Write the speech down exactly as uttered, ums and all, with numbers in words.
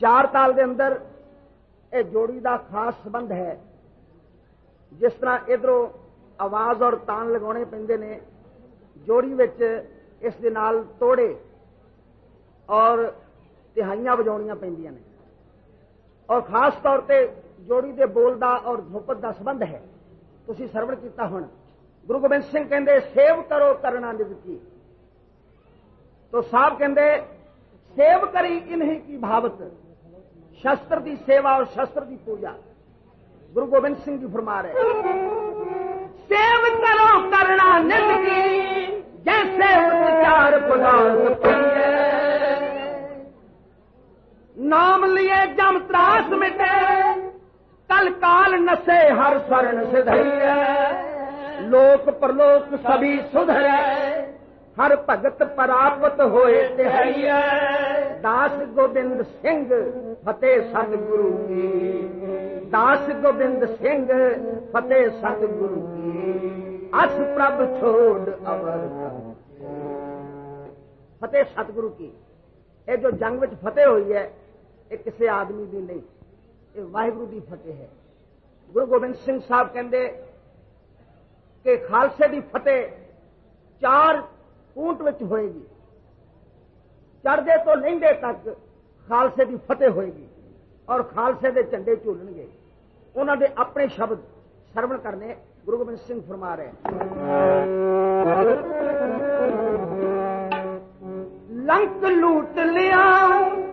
चार ताल के अंदर यह जोड़ी का खास संबंध है। जिस तरह इधरों आवाज और तान लगाने पैंदे ने, जोड़ी विच इस दे नाल तोड़े और तिहाइयां बजाउणियां पैंदियां ने, और खास तौर पर जोड़ी के बोल का और धुपत का संबंध है। तुसीं सरवण कीता हुण गुरु गोबिंद सिंह कहंदे सेव करो करना निज की, तो साहब कहंदे सेव करी इन्हीं की भावत, शस्त्र की सेवा और शस्त्र की पूजा। गुरु गोबिंद सिंह जी फरमा रहे सेव करो करना निज की, जैसे उच्चार पदार्थ नाम लिए जम त्रास मिटे, कल काल नशे हर शरण सिधैया, लोक परलोक सभी सुधरे, हर भगत परापत होए तिहैया, दास गोबिंद सिंह फतेह सतगुरु की, दास गोबिंद सिंह फतेह सतगुरु की, अस प्रभ छोड़ अवर फतेह सतगुरु की। ये जो जंग में फतेह हुई है ये किसी आदमी की नहीं, ये वाहिगुरु की फतेह है। गुरु गोबिंद सिंह साहब कहते कि खालसे की फतेह चार ऊंट विच होएगी, चढ़दे तो लहिंदे तक खालसे की फतेह होएगी और खालसे के झंडे झूलणगे। उन्होंने अपने शब्द सरवण करने गुरु गोबिंद सिंह फरमा रहे लंक लूट लिया